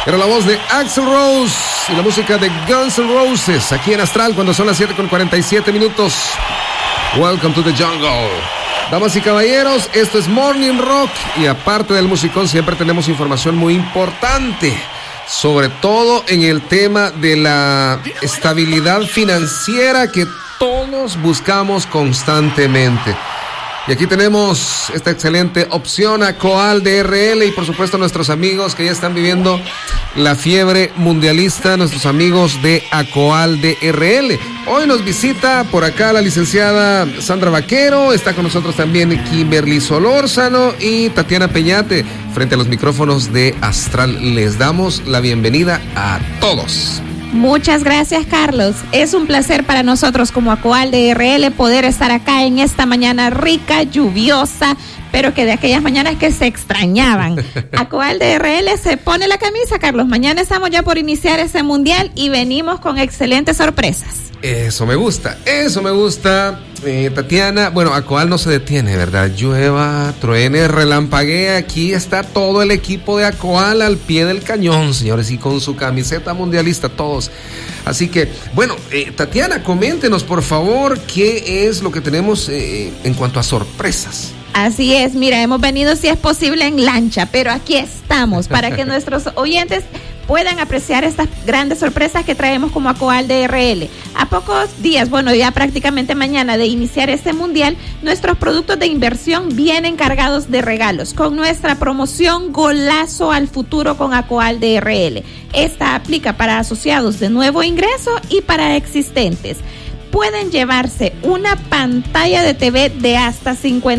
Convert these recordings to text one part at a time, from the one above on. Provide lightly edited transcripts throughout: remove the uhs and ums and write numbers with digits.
Era la voz de Axl Rose y la música de Guns N' Roses aquí en Astral cuando son las 7:47. Welcome to the jungle. Damas y caballeros, esto es Morning Rock y aparte del musicón siempre tenemos información muy importante, sobre todo en el tema de la estabilidad financiera que todos buscamos constantemente. Y aquí tenemos esta excelente opción Acoal DRL y por supuesto nuestros amigos que ya están viviendo la fiebre mundialista, nuestros amigos de Acoal DRL. Hoy nos visita por acá la licenciada Sandra Vaquero, está con nosotros también Kimberly Solórzano y Tatiana Peñate frente a los micrófonos de Astral. Les damos la bienvenida a todos. Muchas gracias, Carlos. Es un placer para nosotros como Acoal DRL poder estar acá en esta mañana rica, lluviosa, pero que de aquellas mañanas que se extrañaban. Acoal DRL se pone la camisa, Carlos. Mañana estamos ya por iniciar ese mundial y venimos con excelentes sorpresas. Eso me gusta, Tatiana. Bueno, Acoal no se detiene, ¿verdad? Llueva, truene, relampaguea. Aquí está todo el equipo de Acoal al pie del cañón, señores, y con su camiseta mundialista todos. Así que, bueno, Tatiana, coméntenos, por favor, qué es lo que tenemos en cuanto a sorpresas. Así es, mira, hemos venido si es posible en lancha, pero aquí estamos para que nuestros oyentes puedan apreciar estas grandes sorpresas que traemos como Acoal DRL. A pocos días, bueno, ya prácticamente mañana de iniciar este mundial, nuestros productos de inversión vienen cargados de regalos con nuestra promoción Golazo al Futuro con Acoal DRL. Esta aplica para asociados de nuevo ingreso y para existentes. Pueden llevarse una pantalla de TV de hasta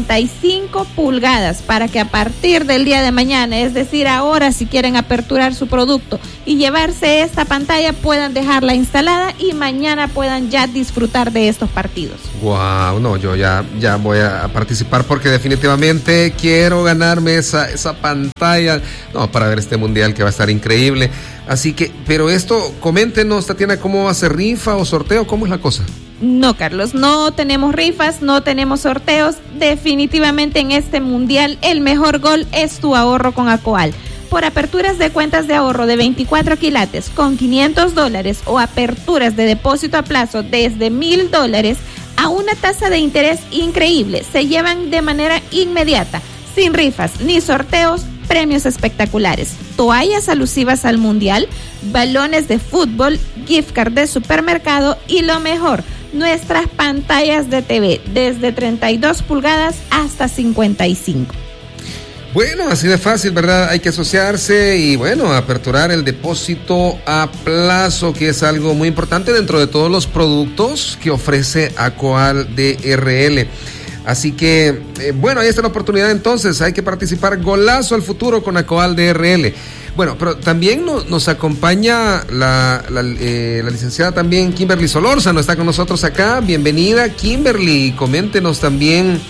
55 pulgadas para que a partir del día de mañana, es decir, ahora si quieren aperturar su producto y llevarse esta pantalla, puedan dejarla instalada y mañana puedan ya disfrutar de estos partidos. Wow, no, yo ya voy a participar porque definitivamente quiero ganarme esa pantalla, no, para ver este mundial que va a estar increíble. Así que, pero esto, coméntenos, Tatiana, ¿cómo va a ser rifa o sorteo? ¿Cómo es la cosa? No, Carlos, no tenemos rifas, no tenemos sorteos. Definitivamente en este mundial el mejor gol es tu ahorro con Acoal. Por aperturas de cuentas de ahorro de 24 quilates con $500 o aperturas de depósito a plazo desde $1,000 a una tasa de interés increíble, se llevan de manera inmediata, sin rifas ni sorteos, premios espectaculares, toallas alusivas al mundial, balones de fútbol, gift card de supermercado y lo mejor, nuestras pantallas de TV desde 32 pulgadas hasta 55. Bueno, así de fácil, ¿verdad? Hay que asociarse y bueno, aperturar el depósito a plazo, que es algo muy importante dentro de todos los productos que ofrece Acoal DRL. Así que, bueno, ahí está la oportunidad entonces, hay que participar. Golazo al Futuro con Acoal DRL. Bueno, pero también nos acompaña la licenciada también Kimberly Solórzano, está con nosotros acá. Bienvenida, Kimberly, coméntenos también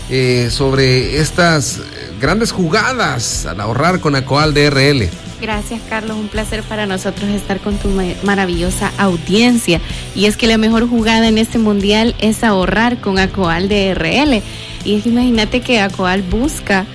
sobre estas grandes jugadas al ahorrar con Acoal DRL. Gracias, Carlos, un placer para nosotros estar con tu maravillosa audiencia. Y es que la mejor jugada en este mundial es ahorrar con Acoal DRL. Y es que imagínate que Acoal busca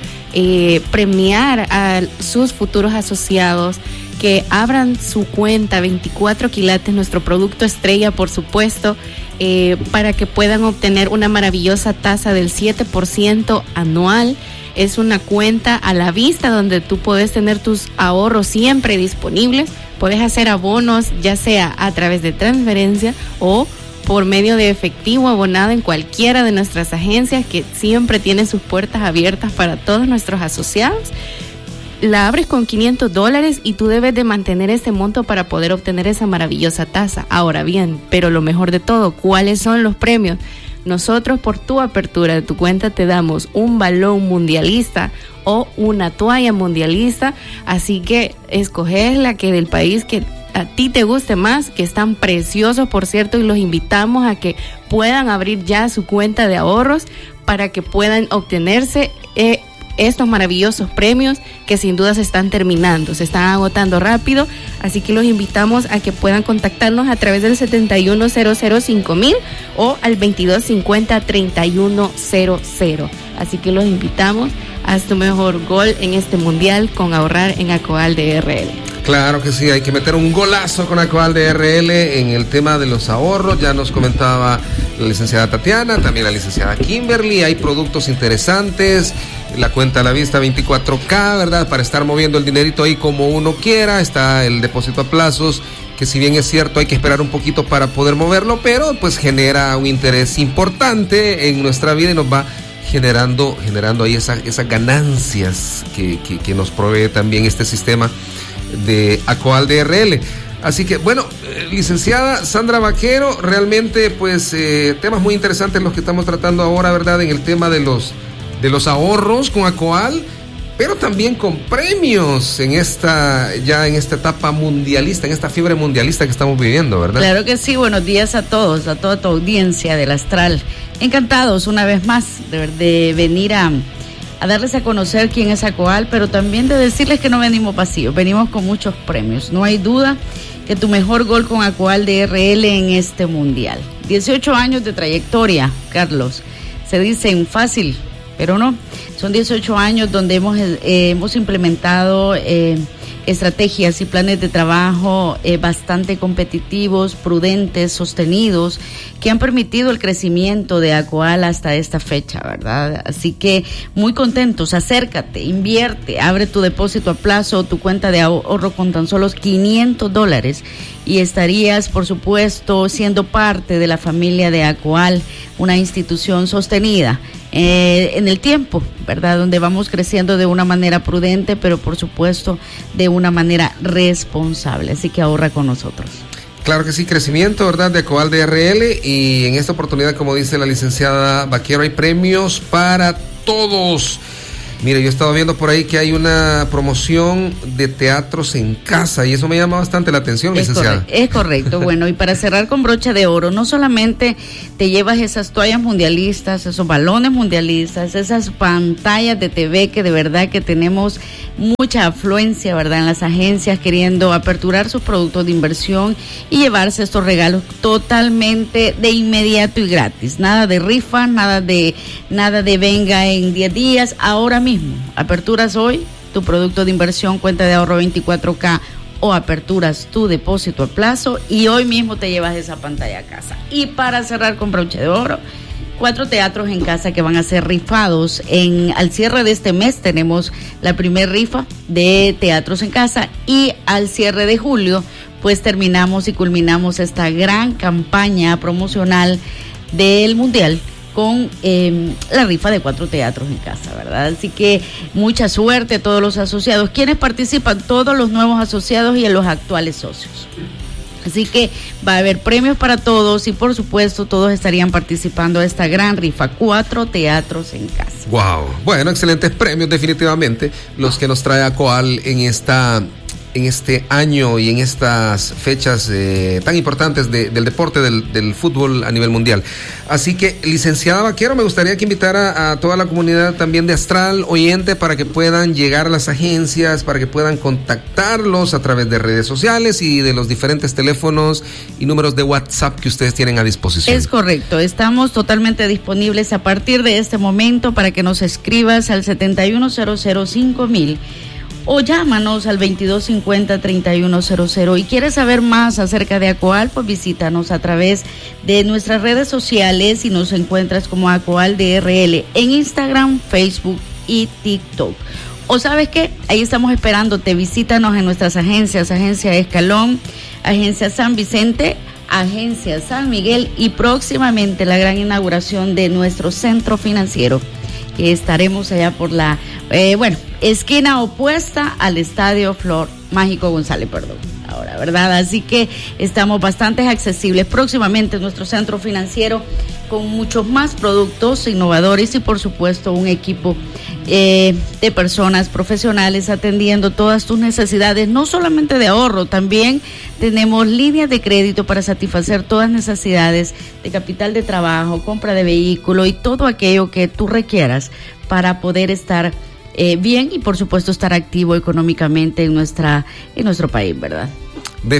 premiar a sus futuros asociados que abran su cuenta 24 quilates, nuestro producto estrella, por supuesto, para que puedan obtener una maravillosa tasa del 7% anual. Es una cuenta a la vista donde tú puedes tener tus ahorros siempre disponibles. Puedes hacer abonos, ya sea a través de transferencia o por medio de efectivo abonado en cualquiera de nuestras agencias, que siempre tienen sus puertas abiertas para todos nuestros asociados. La abres con $500 y tú debes de mantener ese monto para poder obtener esa maravillosa tasa. Ahora bien, pero lo mejor de todo, ¿cuáles son los premios? Nosotros por tu apertura de tu cuenta te damos un balón mundialista o una toalla mundialista, así que escoges la que del país que a ti te guste más, que están preciosos, por cierto, y los invitamos a que puedan abrir ya su cuenta de ahorros para que puedan obtenerse estos maravillosos premios que sin duda se están terminando, se están agotando rápido, así que los invitamos a que puedan contactarnos a través del 71005000 o al 2250-3100. Así que los invitamos, haz tu mejor gol en este mundial con ahorrar en Acoal DRL. Claro que sí, hay que meter un golazo con Acoal DRL en el tema de los ahorros. Ya nos comentaba la licenciada Tatiana, también la licenciada Kimberly. Hay productos interesantes, la cuenta a la vista 24K, ¿verdad? Para estar moviendo el dinerito ahí como uno quiera. Está el depósito a plazos, que si bien es cierto hay que esperar un poquito para poder moverlo, pero pues genera un interés importante en nuestra vida y nos va generando ahí esas ganancias que nos provee también este sistema de Acoal DRL. Así que bueno, licenciada Sandra Vaquero, realmente pues temas muy interesantes los que estamos tratando ahora, ¿verdad? En el tema de los ahorros con Acoal, pero también con premios en esta etapa mundialista, en esta fiebre mundialista que estamos viviendo, ¿verdad? Claro que sí, buenos días a todos, a toda tu audiencia del Astral. Encantados una vez más de venir a darles a conocer quién es Acoal, pero también de decirles que no venimos vacíos, venimos con muchos premios. No hay duda que tu mejor gol con Acoal DRL en este mundial. 18 años de trayectoria, Carlos. Se dicen fácil, pero no. Son 18 años donde hemos implementado estrategias y planes de trabajo bastante competitivos, prudentes, sostenidos, que han permitido el crecimiento de Acoal hasta esta fecha, ¿verdad? Así que muy contentos, acércate, invierte, abre tu depósito a plazo o tu cuenta de ahorro con tan solo $500 y estarías, por supuesto, siendo parte de la familia de Acoal, una institución sostenida en el tiempo, ¿verdad? Donde vamos creciendo de una manera prudente, pero por supuesto de una manera responsable. Así que ahorra con nosotros. Claro que sí, crecimiento, ¿verdad? De Acoal DRL, y en esta oportunidad, como dice la licenciada Vaquero, hay premios para todos. Mire, yo he estado viendo por ahí que hay una promoción de teatros en casa y eso me llama bastante la atención, licenciada. Es correcto. Bueno, y para cerrar con broche de oro, no solamente te llevas esas toallas mundialistas, esos balones mundialistas, esas pantallas de TV que de verdad que tenemos mucha afluencia, ¿verdad? En las agencias queriendo aperturar sus productos de inversión y llevarse estos regalos totalmente de inmediato y gratis. Nada de rifa, nada de venga en 10 días, ahora mismo. Aperturas hoy tu producto de inversión, cuenta de ahorro 24K, o aperturas tu depósito a plazo y hoy mismo te llevas esa pantalla a casa. Y para cerrar con broche de oro, 4 teatros en casa que van a ser rifados. Al cierre de este mes tenemos la primer rifa de teatros en casa y al cierre de julio pues terminamos y culminamos esta gran campaña promocional del Mundial con la rifa de 4 teatros en casa, ¿verdad? Así que mucha suerte a todos los asociados. ¿Quiénes participan? Todos los nuevos asociados y los actuales socios. Así que va a haber premios para todos y por supuesto todos estarían participando de esta gran rifa, 4 teatros en casa. Wow, bueno, excelentes premios definitivamente los que nos trae Acoal en este año y en estas fechas tan importantes del deporte del fútbol a nivel mundial. Así que, licenciada Vaquero, me gustaría que invitara a toda la comunidad también de Astral oyente para que puedan llegar a las agencias, para que puedan contactarlos a través de redes sociales y de los diferentes teléfonos y números de WhatsApp que ustedes tienen a disposición. Es correcto, estamos totalmente disponibles a partir de este momento para que nos escribas al 71005000 o llámanos al 2250-3100 y quieres saber más acerca de Acoal, pues visítanos a través de nuestras redes sociales y nos encuentras como Acoal DRL en Instagram, Facebook y TikTok. O sabes qué, ahí estamos esperándote, visítanos en nuestras agencias, Agencia Escalón, Agencia San Vicente, Agencia San Miguel y próximamente la gran inauguración de nuestro centro financiero, que estaremos allá por la, esquina opuesta al Estadio Flor Mágico González, ahora, ¿verdad? Así que estamos bastante accesibles. Próximamente nuestro centro financiero con muchos más productos innovadores y por supuesto un equipo de personas profesionales atendiendo todas tus necesidades, no solamente de ahorro, también tenemos líneas de crédito para satisfacer todas necesidades de capital de trabajo, compra de vehículo y todo aquello que tú requieras para poder estar bien y por supuesto estar activo económicamente en nuestro país, ¿verdad?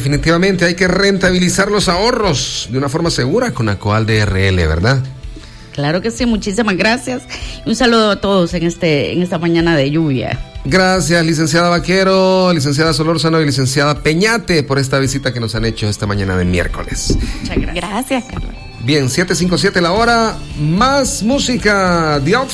Definitivamente hay que rentabilizar los ahorros de una forma segura con Acoal DRL, ¿verdad? Claro que sí, muchísimas gracias. Y un saludo a todos en esta mañana de lluvia. Gracias, licenciada Vaquero, licenciada Solórzano y licenciada Peñate por esta visita que nos han hecho esta mañana de miércoles. Muchas gracias, Carlos. Bien, 7:57 la hora, más música. The